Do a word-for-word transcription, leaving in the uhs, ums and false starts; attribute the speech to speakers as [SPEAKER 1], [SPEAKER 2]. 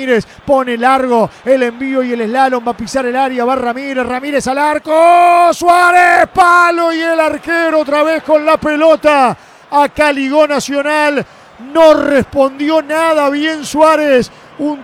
[SPEAKER 1] Ramírez pone largo el envío y el slalom, va a pisar el área, va Ramírez, Ramírez al arco, Suárez, palo y el arquero otra vez con la pelota. Acá ligó Nacional, no respondió nada bien Suárez, un